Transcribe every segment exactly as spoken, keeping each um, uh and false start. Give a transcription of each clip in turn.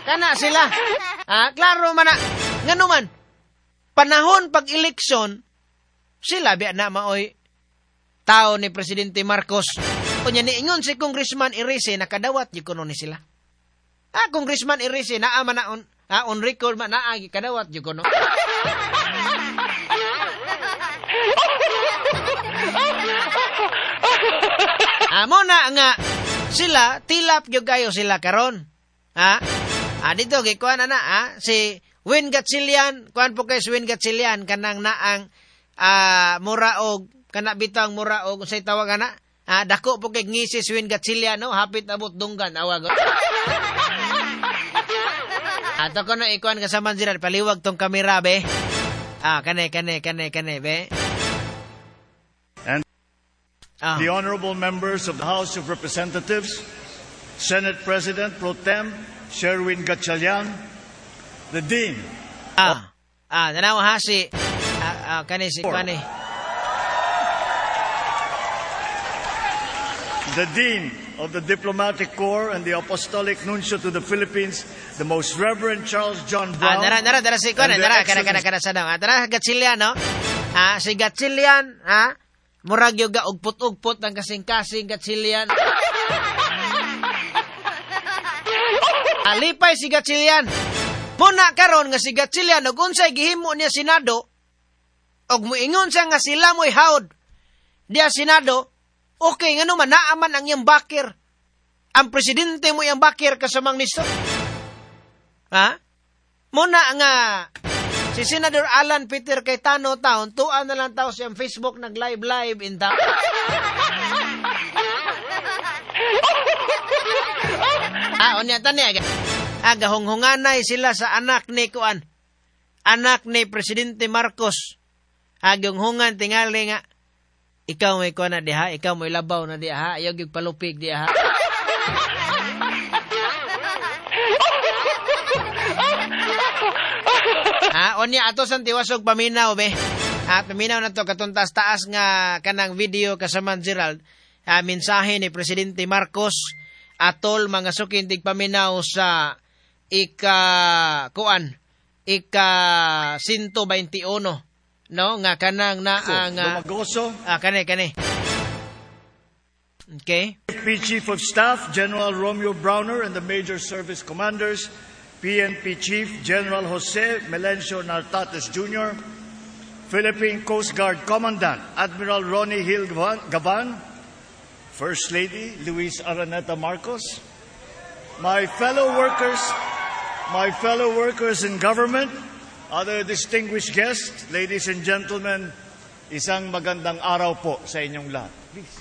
Kana sila. Ah, klaro man na. Ngano man, panahon pag-eleksyon, sila biya na maoy tao ni Presidente Marcos. Kunya niingon si Congressman Irise, nakadawat yung kuno ni sila. Ah, Congressman Irise, naa man na on, ah, on record man, naa, kadawat yung kuno. Amo na nga, sila, tilap yung kayo sila karon. Ha? Ah, dito, kikuha na na, ah, si Win Gatchalian, kuhan po kayo si Win Gatchalian, kanang naang, ah, muraog, kana bitang muraog, say tawag na, ah, dako po kay ngisi si Win Gatchalian, no? Hapit abot dunggan, awag. Ato ko na ikuhan ka sa manziran, paliwag tong kamera, be. Ah, kane, kane, kane, kane, be. And ah. the honorable members of the House of Representatives, Senate President Pro Tem Sherwin Gatchalian, the Dean. Ah, ah, nanaw ha si, ah, ah, kani si, kani. The Dean of the Diplomatic Corps and the Apostolic Nuncio to the Philippines, the Most Reverend Charles John Brown. Ah, nara, nara, nara si, kani, nara, kana, kana, kana, sana. Ah, nara, Gatchalian, no? Ah, si Gatchalian, ah, murag yung ugpot-ugpot ng kasing-kasing Gatchalian. Alipay si Gatchalian. Muna karon nga si Gatchalian og unsay gihimo niya Senado og muingon siya nga sila mo'y hawd diya Senado, okay ngano man naaman ang iyang bakir. Ang presidente mo iyang bakir kasamang nisto. Ha? Muna nga si Senador Alan Peter Cayetano taon tuan na lang tao siyang Facebook nag-live live in town. Ah, onya tani aga. Aga honghonganay sila sa anak ni kuan. Anak ni Presidente Marcos. Agong hongan tingali nga ikaw may kuan na diha, ikaw may labaw na diha, ha? Ayaw gyud palupig diha. Ha? Ah, onya ato sang tiwasog paminaw be. Ah, paminaw na to katuntas taas nga kanang video kasaman Gerald. Ah, mensahe ni Presidente Marcos atol mga sukindig paminaw sa ika kuan ika one twenty-one no nga kanang na ang Lumagoso, ah kani kani okay. P Chief of Staff General Romeo Browner and the Major Service Commanders, P N P Chief General Jose Melencio Nartates Junior, Philippine Coast Guard Commandant Admiral Ronnie Hill Gavan, First Lady Luis Araneta Marcos, my fellow workers, my fellow workers in government, other distinguished guests, ladies and gentlemen, isang magandang araw po sa inyong lahat. Please.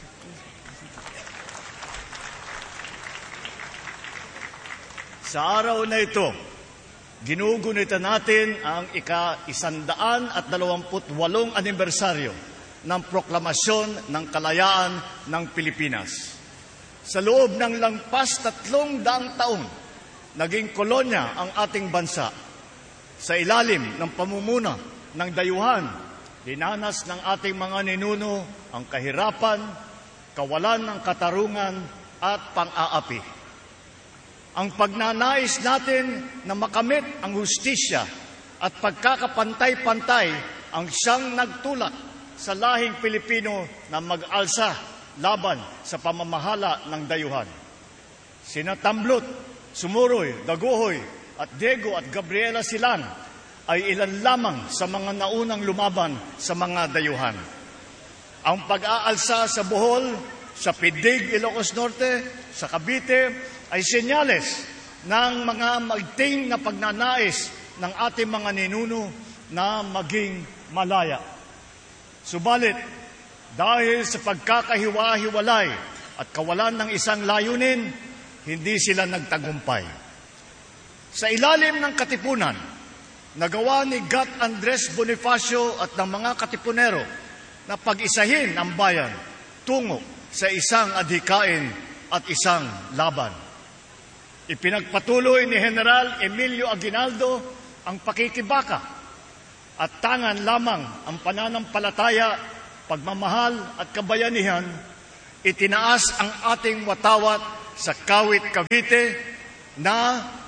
Sa araw na ito, ginugunitan natin ang ika-isandaan at dalawamput walong anibersaryo ng proklamasyon ng kalayaan ng Pilipinas. Sa loob ng lampas tatlong daang taon, naging kolonya ang ating bansa. Sa ilalim ng pamumuna ng dayuhan, dinanas ng ating mga ninuno ang kahirapan, kawalan ng katarungan at pang-aapi. Ang pagnanais natin na makamit ang hustisya at pagkakapantay-pantay ang siyang nagtulak sa lahing Pilipino na mag-alsa laban sa pamamahala ng dayuhan. Sina Tamblot, Sumuroy, Daguhoy at Diego at Gabriela Silan ay ilan lamang sa mga naunang lumaban sa mga dayuhan. Ang pag-aalsa sa Bohol, sa Pidig, Ilocos Norte, sa Cavite ay senyales ng mga magting na pagnanais ng ating mga ninuno na maging malaya. Subalit, dahil sa pagkakahiwa-hiwalay at kawalan ng isang layunin, hindi sila nagtagumpay. Sa ilalim ng katipunan, nagawa ni Gat Andres Bonifacio at ng mga katipunero na pag-isahin ang bayan tungo sa isang adhikain at isang laban. Ipinagpatuloy ni General Emilio Aguinaldo ang pakikibaka at tangan lamang ang pananampalataya, pagmamahal at kabayanihan, itinaas ang ating watawat sa Kawit, Cavite na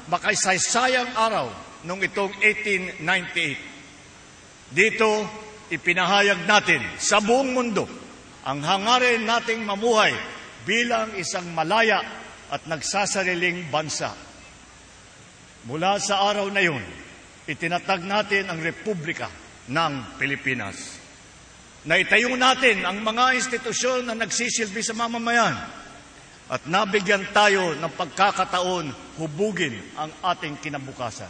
makasaysayang araw noong itong eighteen ninety-eight. Dito, ipinahayag natin sa buong mundo ang hangarin nating mamuhay bilang isang malaya at nagsasariling bansa. Mula sa araw na yun, itinatag natin ang Republika ng Pilipinas. Naitayo natin ang mga institusyon na nagsisilbi sa mamamayan at nabigyan tayo ng pagkakataon hubugin ang ating kinabukasan.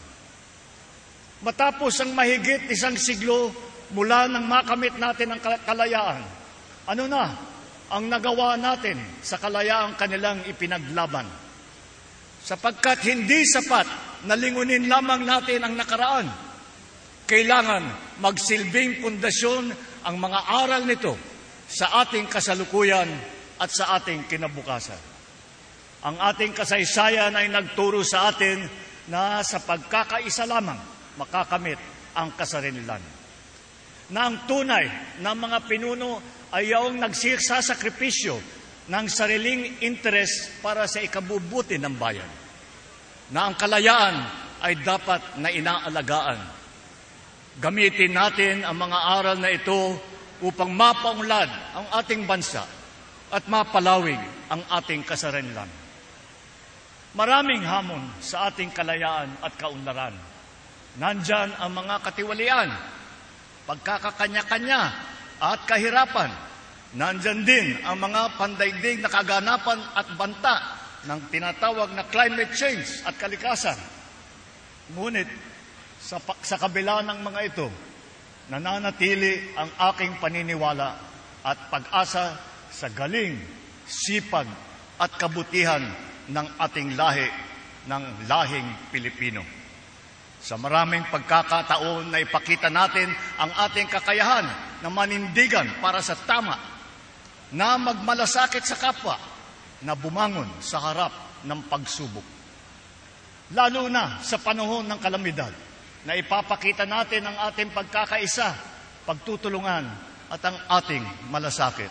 Matapos ang mahigit isang siglo mula nang makamit natin ang kalayaan, ano na ang nagawa natin sa kalayaang kanilang ipinaglaban? Sapagkat hindi sapat na lingunin lamang natin ang nakaraan, kailangan magsilbing pundasyon ang mga aral nito sa ating kasalukuyan at sa ating kinabukasan. Ang ating kasaysayan ay nagturo sa atin na sa pagkakaisa lamang makakamit ang kasarililan. Na ang tunay na mga pinuno ay yaong nagsasakripisyo ng sariling interes para sa ikabubuti ng bayan. Na ang kalayaan ay dapat na inaalagaan. Gamitin natin ang mga aral na ito upang mapaunlad ang ating bansa at mapalawig ang ating kasarililan. Maraming hamon sa ating kalayaan at kaunlaran. Nandyan ang mga katiwalian, pagkakakanya-kanya at kahirapan. Nandyan din ang mga pandaigdig na kaganapan at banta ng tinatawag na climate change at kalikasan. Ngunit sa, sa kabila ng mga ito, nananatili ang aking paniniwala at pag-asa sa galing, sipag at kabutihan ng ating lahi, ng lahing Pilipino. Sa maraming pagkakataon na ipakita natin ang ating kakayahan na manindigan para sa tama, na magmalasakit sa kapwa, na bumangon sa harap ng pagsubok. Lalo na sa panahon ng kalamidad, na ipapakita natin ang ating pagkakaisa, pagtutulungan at ang ating malasakit.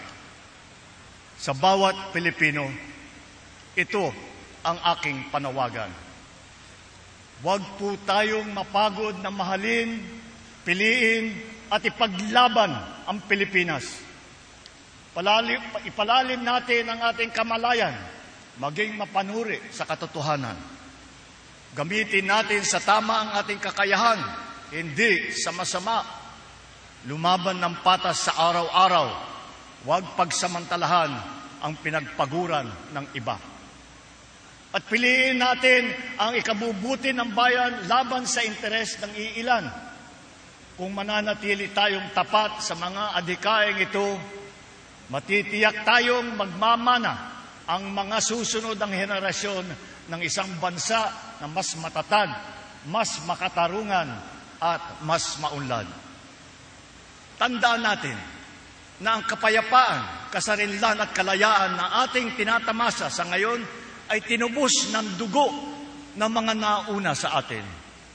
Sa bawat Pilipino, ito ang aking panawagan. Huwag po tayong mapagod na mahalin, piliin at ipaglaban ang Pilipinas. Palalim, ipalalim natin ang ating kamalayan, maging mapanuri sa katotohanan. Gamitin natin sa tama ang ating kakayahan, hindi sa masama. Lumaban ng patas sa araw-araw, huwag pagsamantalahan ang pinagpaguran ng iba. At piliin natin ang ikabubuti ng bayan laban sa interes ng iilan. Kung mananatili tayong tapat sa mga adhikaing ito, matitiyak tayong magmamana ang mga susunod ng henerasyon ng isang bansa na mas matatag, mas makatarungan at mas maunlad. Tandaan natin na ang kapayapaan, kasarinlan at kalayaan na ating tinatamasa sa ngayon ay tinubos ng dugo ng mga nauna sa atin.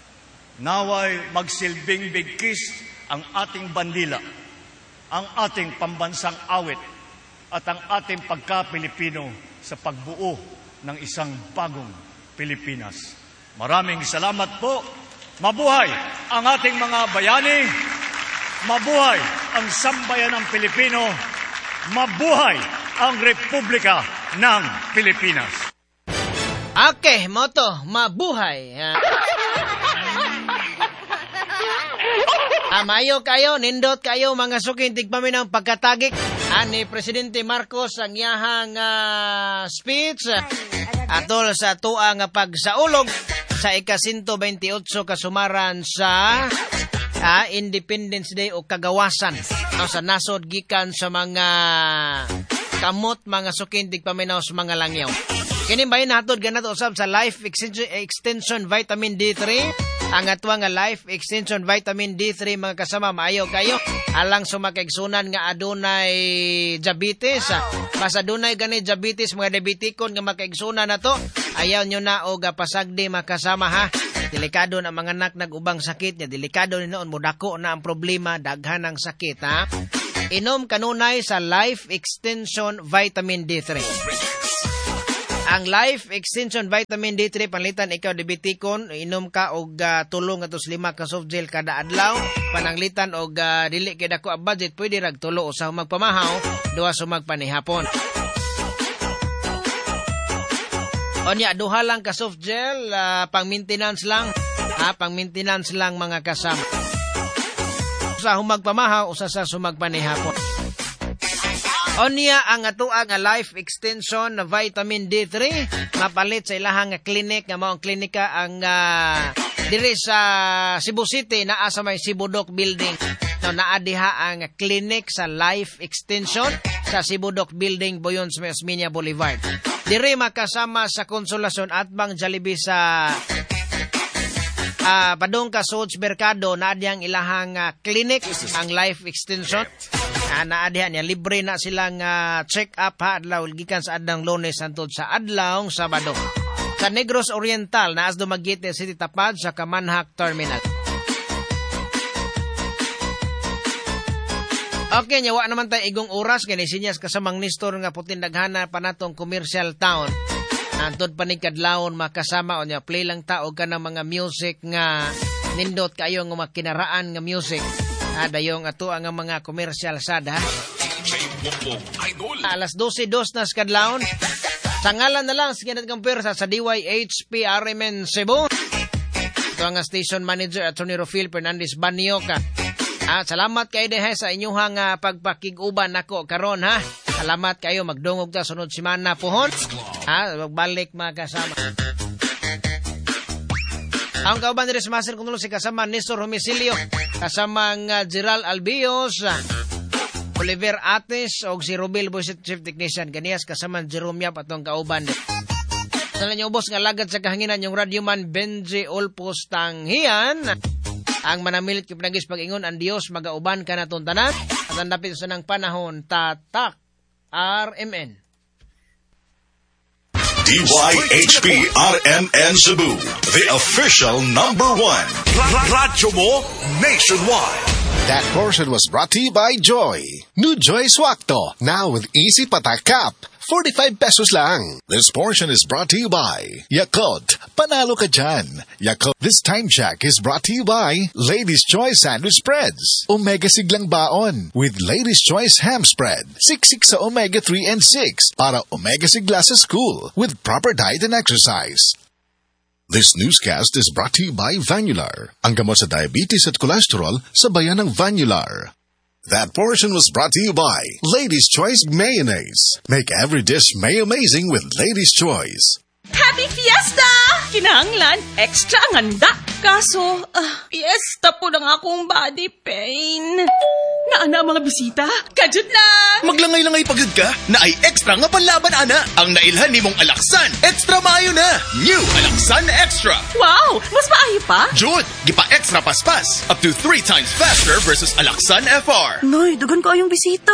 Naway magsilbing bigkis ang ating bandila, ang ating pambansang awit at ang ating pagka-Pilipino sa pagbuo ng isang bagong Pilipinas. Maraming salamat po. Mabuhay ang ating mga bayani. Mabuhay ang sambayanang Pilipino. Mabuhay ang Republika ng Pilipinas. Okay, moto, mabuhay. Amayo kayo, nindot kayo, mga suking tigpamin ang pagkatagik. Ani Presidente Marcos ang iyahang uh, speech atol sa tuang nga pagsaulog sa ika-one twenty-eight kasumaran sa uh, Independence Day o kagawasan no, sa nasod gikan sa mga kamot, mga suking tigpaminaw sa mga langyaw. Kini bayin hatod ganat usab sa Life Extension, Extension Vitamin D three. Ang atwa nga Life Extension Vitamin D three, mga kasama, maayo kayo alang sumakigsunan nga adunay diabetes. Mas adunay gani diabetes, mga diabetikon nga makaigsunan na to, ayaw nyo na o gapasagdi, makasama ha. Delikado na mga anak nag-ubang sakit niya. Delikado ni noon, mudako na ang problema, daghan ang sakit ha. Inom kanunay sa Life Extension Vitamin D three. Ang Life Extension Vitamin D three panlitan ikaw diabetikon, inom ka og uh, tulong atos lima ka soft gel kada adlaw, pananglitan og uh, dili kay dako ang budget, pwede rag tulo usa magpamahaw, duha sumag panihapon. Onya duha lang ka soft gel, uh, pang maintenance lang, ha, pang maintenance lang mga kasama. Usa humag pamahaw, usa sa sumag panihapon. Onya ang atuang nga Life Extension na Vitamin D three mapalit sa ilahang clinic nga mao ang klinika ang uh, diri sa Cebu City naa sa may Cebudoc Building. No, naa diha ang clinic sa Life Extension sa Cebudoc Building, Boyons, Osmeña Boulevard. Diri makasama sa konsolasyon at bang Jollibee sa uh, padong ka Soch Mercado na diyang ilahang uh, clinic ang Life Extension. Uh, naadihan niya, libre na silang uh, check-up ha, adlaw, gikan sa adlang Lunes hangtod sa adlawng Sabado. Sa Negros Oriental, naas Dumaguete City tapad sa Kamanhak Terminal. Okay, nyawa naman tayo igong oras, ganisinyas kasamang Nistor nga putin daghana pa natong commercial town. Antod panikadlawon makasama o niya, play lang tao ka ng mga music nga nindot kayo ng mga kinaraan nga music. Ada yung ato ang mga commercial sad ha. Alas dose dos na skadlaon. Sa ngalan na lang siginat kang pwersa sa D Y H P R M N Cebu. Ito ang station manager Attorney Rofil Fernandez Banioka. Ah, salamat kayo dehe sa inyong uh, pagpakiguban nako karon ha. Salamat kayo, magdungog ta sunod semana pohon. Ha, magbalik mga kasama. Ang kauban ni Master kung si kasama Nestor Homicilio, kasama ng uh, Gerald Albios, uh, Oliver Ates, o si Rubil Boyset Chief Technician, ganiyas kasama Jerome Yap atong kauban. Sana niyo ubos nga lagad sa kahanginan yung radyoman Benji Olpos Tanghian. Ang manamilit kipnagis pag-ingon ang Diyos magauban ka na tuntanan at ang dapit sa ng panahon tatak R M N. D Y H P R M N Cebu, the official number one. Radyo mo nationwide. That portion was brought to you by Joy. New Joy Swakto, now with Easy Patak Cup. forty-five pesos lang. This portion is brought to you by Yakult. Panalo ka dyan. Yakult. This time check is brought to you by Ladies' Choice Sandwich Spreads. Omega Siglang Baon with Ladies' Choice Ham Spread. Siksik sa Omega three and six para Omega Sigla sa school with proper diet and exercise. This newscast is brought to you by Vanular. Ang gamot sa diabetes at cholesterol sa bayan ng Vanular. That portion was brought to you by Ladies' Choice Mayonnaise. Make every dish may-amazing with Ladies' Choice. Happy Fiesta! Kinahanglan, extra ang handa. Kaso, uh, fiesta po ng akong body pain. Naana ang mga bisita? Kajud lang! Maglangay-langay pagod ka na ay extra nga panlaban, ana. Ang nailhan ni mong Alaksan, extra maayo na. New Alaksan Extra. Wow! Mas maayo pa? Jud, gipa-extra paspas. Up to three times faster versus Alaksan F R. Noy, dugan ko yung bisita.